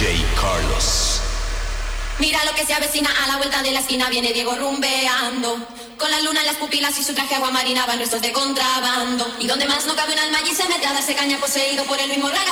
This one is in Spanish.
DJ Carlos. Mira lo que se avecina a la vuelta de la esquina, viene Diego rumbeando. Con la luna en las pupilas y su traje aguamarina van restos de contrabando. Y donde más no cabe un alma allí se mete a darse caña poseído por el mismo raga.